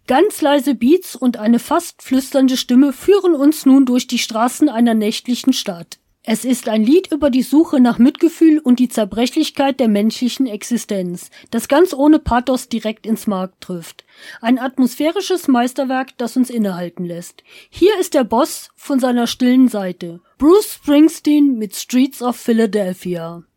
Ganz leise Beats und eine fast flüsternde Stimme führen uns nun durch die Straßen einer nächtlichen Stadt. Es ist ein Lied über die Suche nach Mitgefühl und die Zerbrechlichkeit der menschlichen Existenz, das ganz ohne Pathos direkt ins Mark trifft. Ein atmosphärisches Meisterwerk, das uns innehalten lässt. Hier ist der Boss von seiner stillen Seite. Bruce Springsteen mit Streets of Philadelphia.